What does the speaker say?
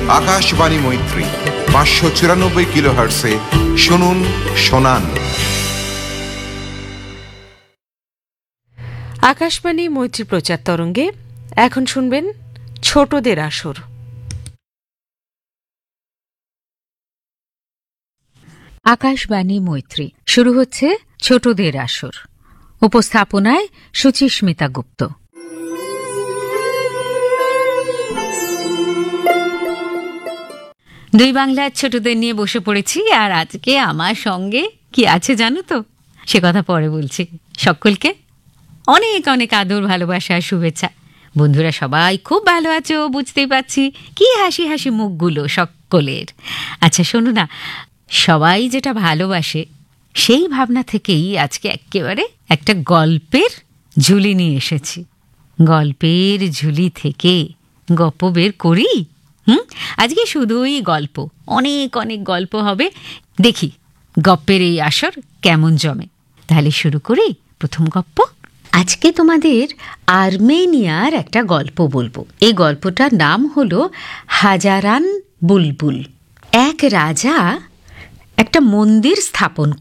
আকাশবাণী মৈত্রী 594 কিলোহার্টসে শুনুন শোনান। আকাশবাণী মৈত্রী প্রচার তরঙ্গে এখন শুনবেন ছোটদের আসর। আকাশবাণী মৈত্রী শুরু হচ্ছে ছোটদের আসর। উপস্থাপনায় সুচিস্মিতা গুপ্ত। দুই বাংলার ছোটদের নিয়ে বসে পড়েছি, আর আজকে আমার সঙ্গে কি আছে জানো তো? সে কথা পরে বলছি। সকলকে অনেক অনেক আদর, ভালোবাসা, শুভেচ্ছা। বন্ধুরা সবাই খুব ভালো আছো বুঝতেই পারছি। কি হাসি হাসি মুখগুলো সকলের। আচ্ছা শোনো না, সবাই যেটা ভালোবাসে সেই ভাবনা থেকেই আজকে একেবারে একটা গল্পের ঝুলি নিয়ে এসেছি। গল্পের ঝুলি থেকে গল্প বের করি। আজকে শুধুই গল্প, অনেক অনেক গল্প হবে। দেখি গপ্পের এই আসর কেমন জমে। তাহলে শুরু করি প্রথম গপ্প। আজকে তোমাদের আর্মেনিয়ার একটা গল্প বলবো। এই গল্পটার নাম হলো হাজারান বুলবুল। এক রাজা একটা মন্দির স্থাপন